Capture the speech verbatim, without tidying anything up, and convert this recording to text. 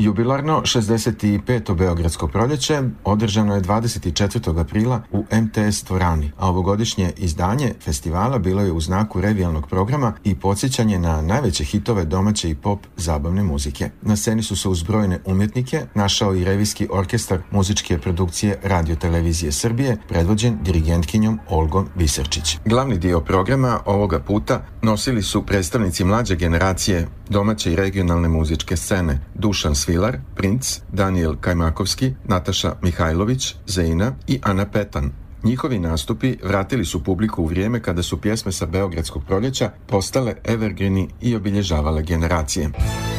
Jubilarno šezdeset peto Beogradsko proljeće održano je dvadeset četvrtog aprila u em te es dvorani, a ovogodišnje izdanje festivala bilo je u znaku revijalnog programa i podsjećanje na najveće hitove domaće i pop zabavne muzike. Na sceni su se uz brojne umjetnike našao i revijski orkestar muzičke produkcije Radio Televizije Srbije, predvođen dirigentkinjom Olgom Biserčić. Glavni dio programa ovoga puta nosili su predstavnici mlađe generacije domaće i regionalne muzičke scene: Dušan Svilar, Princ, Daniel Kajmakovski, Nataša Mihajlović, Zeina i Ana Petan. Njihovi nastupi vratili su publiku u vrijeme kada su pjesme sa Beogradskog proljeća postale evergreeni i obilježavale generacije.